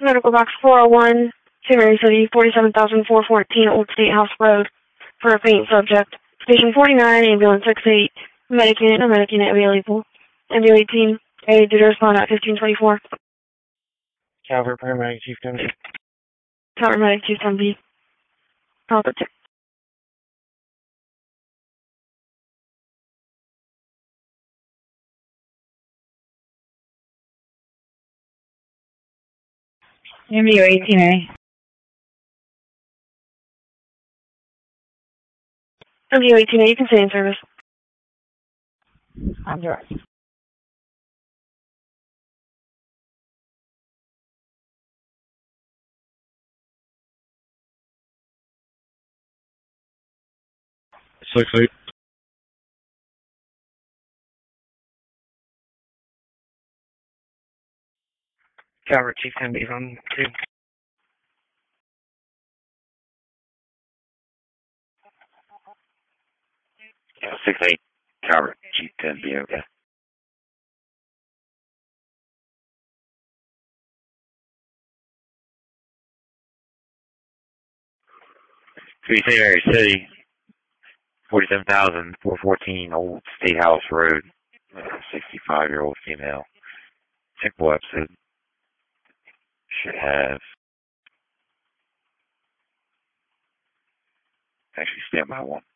Medical box 401, St. Mary City, 47,414 Old State House Road, for a faint subject. Station 49, ambulance 68, Medicant, no Medicant available. MU 18, A, due to respond at 1524. Calvert Paramedic Chief Dunby. Calvert Medic Chief Dunby. Calvert. MU 18A. MU 18A, you can stay in service. I'm direct. Six eight. Calvert Chief Dunby on 2. Yeah, 6-8, Calvert, Chief 10B, okay. St. Mary City, 47,414 Old State House Road, 65-year-old female. Simple episode. Should have. Actually, stand by one.